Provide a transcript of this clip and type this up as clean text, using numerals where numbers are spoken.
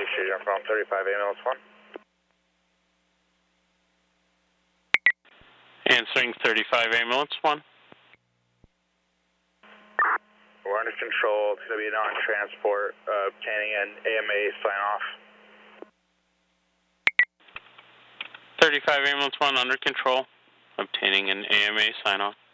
Station from 35 ambulance 1. Answering 35 ambulance 1. We're under control. It's going to be a non-transport, obtaining an AMA sign-off. 35 ambulance 1 under control, obtaining an AMA sign-off.